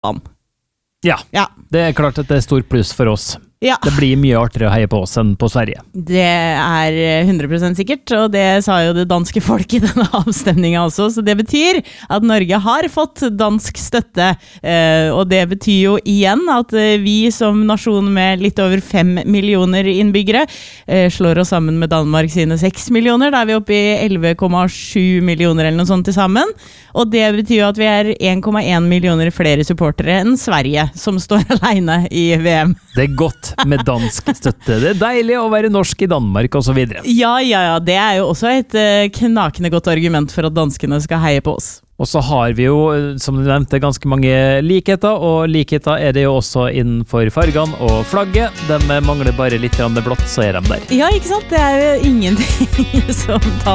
Ja, det klart at det stor pluss for oss. Ja. Det blir mye artigere å heie på oss enn på Sverige. Det 100% sikkert, og det sa jo det danske folk i denne avstemningen også, så det betyr at Norge har fått dansk støtte, og det betyr jo igjen at vi som nasjon med litt over 5 millioner innbyggere slår oss sammen med Danmark sine 6 millioner, da vi oppe i 11,7 millioner eller noe sånt til sammen, og det betyr jo at vi 1,1 millioner flere supportere enn Sverige, som står alene i VM. Det godt med dansk støtte. Det deilig å være norsk i Danmark og så videre. Ja, det jo også et knakende godt argument for at danskene skal heie på oss. Og så har vi jo, som du nevnte, ganske mange likheter, og likheter det jo også innenfor fargene og flagget. De mangler bare litt blått, så de der. Ja, ikke sant? Det jo ingenting som tar